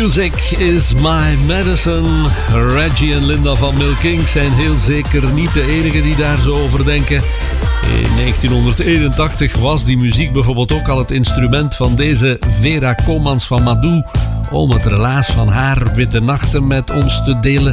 Music is my medicine. Reggie en Linda van Mill King zijn heel zeker niet de enigen die daar zo over denken. In 1981 was die muziek bijvoorbeeld ook al het instrument van deze Vera Komans van Madou om het relaas van haar witte nachten met ons te delen.